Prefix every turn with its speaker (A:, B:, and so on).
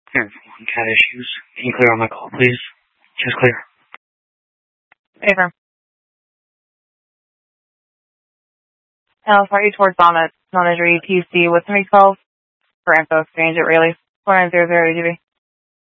A: Here, cat issues. Can you clear on my call, please? Just clear.
B: Affirm. Now, party towards Bonnet, non-injury PC with 312 for info exchange at Rayleigh, 4900 GB.